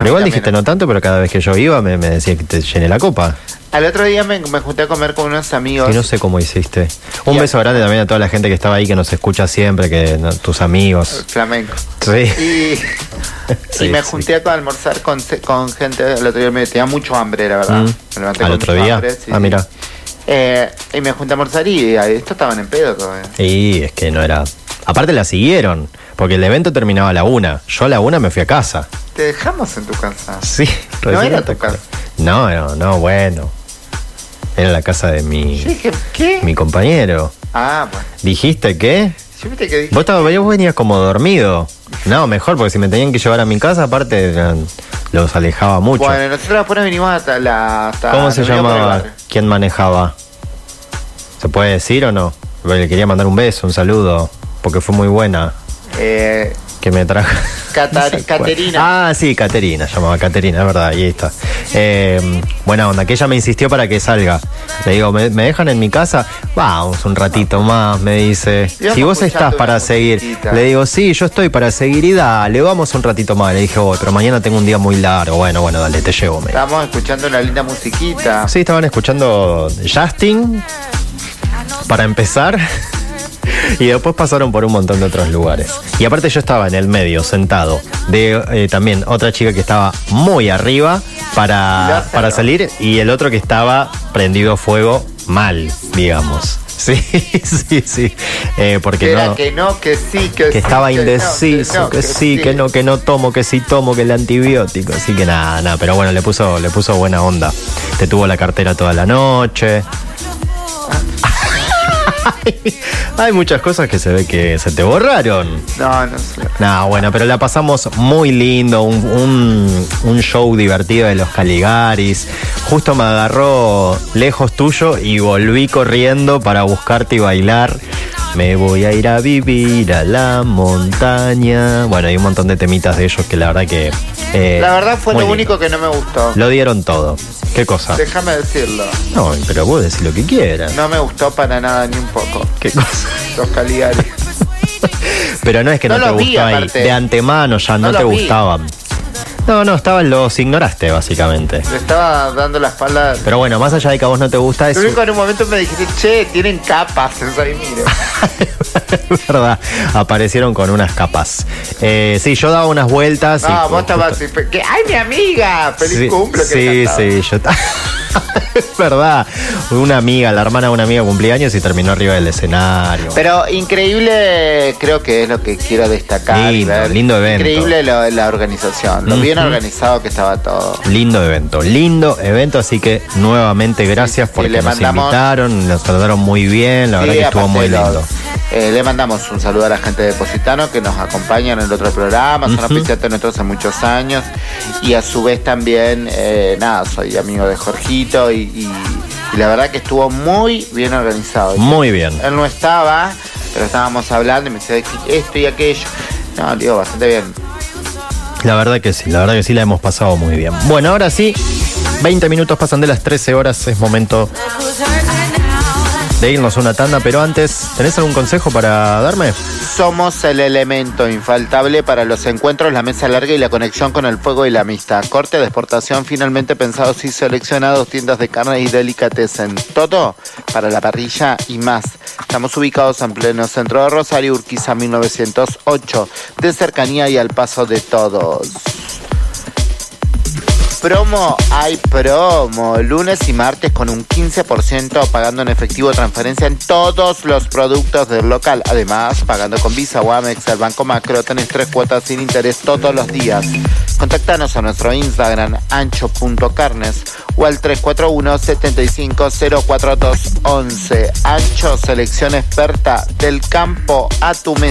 Pero igual dijiste no tanto, pero cada vez que yo iba me decía que te llené la copa. Al otro día me junté a comer con unos amigos. Y no sé cómo hiciste. Un beso grande también a toda la gente que estaba ahí, que nos escucha siempre, tus amigos. Flamenco. Sí. Y me junté a almorzar con gente. El otro día me tenía mucho hambre, la verdad. Me levanté ¿Al otro día? Hambre, sí, mira. Y me junté a almorzar y esto estaban en pedo todavía. Y es que no era... Aparte la siguieron, porque el evento terminaba a la 1. Yo a la 1 me fui a casa. ¿Te dejamos en tu casa? Sí. ¿No era tu casa? No, bueno. Era la casa de mi... ¿Qué? Mi compañero. Bueno. ¿Dijiste qué? Yo viste que dije... Vos venías como dormido. No, mejor, porque si me tenían que llevar a mi casa, aparte los alejaba mucho. Bueno, nosotros después venimos hasta ¿Cómo se llamaba? ¿Quién manejaba? ¿Se puede decir o no? Le quería mandar un beso, un saludo, porque fue muy buena. Que me trajo... Caterina. Sí, Caterina, llamaba Caterina, es verdad, ahí está. Buena onda, que ella me insistió para que salga. Le digo, ¿me dejan en mi casa? Vamos un ratito más, me dice. Si vos estás para seguir. Musiquita. Le digo, sí, yo estoy para seguir y dale, vamos un ratito más. Le dije, pero mañana tengo un día muy largo. Bueno, dale, te llevo. Estábamos escuchando una linda musiquita. Sí, estaban escuchando Justin, para empezar. Y después pasaron por un montón de otros lugares. Y aparte yo estaba en el medio, sentado, de también otra chica que estaba muy arriba para salir, y el otro que estaba prendido fuego mal, digamos. Sí. Porque que estaba indeciso, que no tomo, que sí tomo, que el antibiótico. Así que nada, pero bueno, le puso buena onda. Te tuvo la cartera toda la noche. Hay muchas cosas que se ve que se te borraron. No sé. Bueno, pero la pasamos muy lindo, un show divertido de los Caligaris. Justo me agarró lejos tuyo y volví corriendo para buscarte y bailar. Me voy a ir a vivir a la montaña. Bueno, hay un montón de temitas de ellos que la verdad que... la verdad fue lo único que no me gustó. Lo dieron todo. ¿Qué cosa? Déjame decirlo. No, pero vos decís lo que quieras. No me gustó para nada ni un poco. ¿Qué cosa? Los Caligaris. Pero no es que no te gustó ahí. De antemano ya no te gustaban. No, los ignoraste básicamente. Le estaba dando la espalda. Pero bueno, más allá de que a vos no te gusta eso. Lo único en un momento me dijiste, tienen capas. Ahí, mire. Es verdad, aparecieron con unas capas. Sí, yo daba unas vueltas. No, vos estabas así. ¡Ay, mi amiga! ¡Feliz cumple! Sí, yo es verdad. Una amiga, la hermana de una amiga cumplía años y terminó arriba del escenario. Pero increíble, creo que es lo que quiero destacar. Lindo evento. Increíble la organización, lo bien organizado que estaba todo. Lindo evento, así que nuevamente gracias porque nos invitaron, nos trataron muy bien, la verdad que estuvo muy lindo. Le mandamos un saludo a la gente de Positano que nos acompaña en el otro programa, son auspiciantes nuestros hace muchos años, y a su vez también, soy amigo de Jorgito y la verdad que estuvo muy bien organizado. Muy bien. Él no estaba, pero estábamos hablando y me decía esto y aquello. No, digo, bastante bien. La verdad que sí, la hemos pasado muy bien. Bueno, ahora sí, 20 minutos pasan de las 13 horas, es momento de irnos a una tanda, pero antes, ¿tenés algún consejo para darme? Somos el elemento infaltable para los encuentros, la mesa larga y la conexión con el fuego y la amistad. Corte de exportación finalmente pensados y seleccionados, tiendas de carne y delicatessen. Todo para la parrilla y más. Estamos ubicados en pleno centro de Rosario, Urquiza 1908, de cercanía y al paso de todos. Hay promo, lunes y martes con un 15% pagando en efectivo, transferencia en todos los productos del local. Además, pagando con Visa o Amex, el Banco Macro, tenés 3 cuotas sin interés todos los días. Contactanos a nuestro Instagram, ancho.carnes, o al 341-7504-211. Ancho, selección experta del campo a tu mesa.